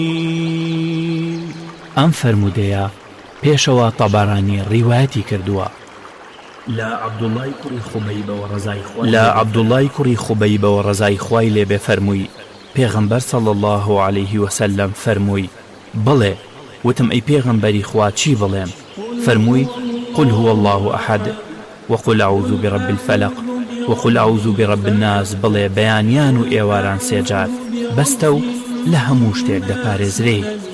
ئەم فەرموودەیە پێشەوە تەبەرانی ڕیوایەتی کردووە لە عەبدوڵای کوڕی خوبەیبەوە ڕەزای خوای لێبێ فەرمووی پێغەمبەر صلی الله عليه وسلم فەرمووی بڵێ وتم ئەی پێغەمبەری خوا چی بڵێم فەرمووی قل هو الله أحد وقل أعوذ برب الفلق وقل أعوذ برب الناس بڵێ بەیانیان و ئێواران سێجار بەستە و لە هەموو شتێک دەپارێزرێ